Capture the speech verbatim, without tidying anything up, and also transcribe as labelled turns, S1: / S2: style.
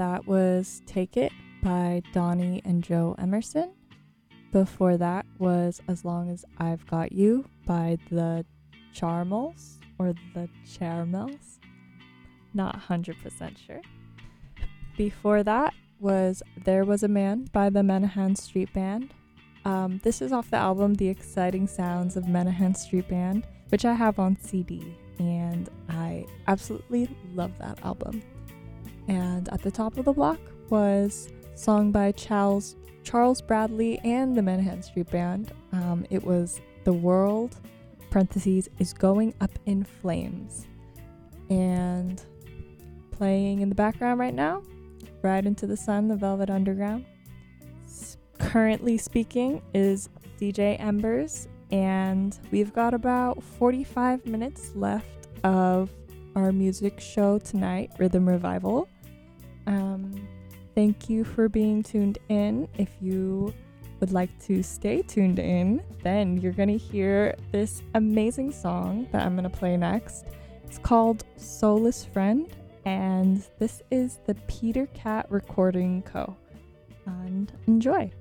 S1: that was Take It by Donnie and Joe Emerson. Before that was As Long As I've Got You by the Charmels or the Charmels. Not one hundred percent sure. Before that was There Was a Man by the Menahan Street Band. Um, this is off the album The Exciting Sounds of Menahan Street Band, which I have on C D, and I absolutely love that album. And at the top of the block was song by Charles Charles Bradley and the Menahan Street Band. Um, it was The World, parentheses, is Going Up in Flames. And playing in the background right now, Ride Into the Sun, The Velvet Underground. Currently speaking is D J Embers, and we've got about forty-five minutes left of our music show tonight, Rhythm Revival. Um, thank you for being tuned in. If you would like to stay tuned in, then you're going to hear this amazing song that I'm going to play next. It's called Soulless Friend, and this is the Peter Cat Recording Co. And enjoy.